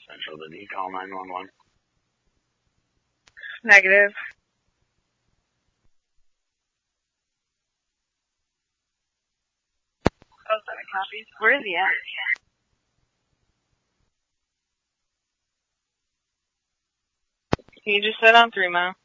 Central, did he call 911? Negative. Oh, 7 copies. Where is he at? He just said on 3 Mile.